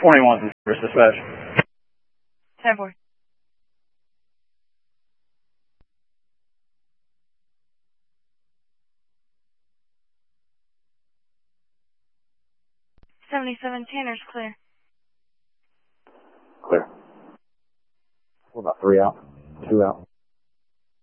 21 from Service Dispatch. 10-4. $77 Tanner's clear. Clear. We're about 3 out, 2 out.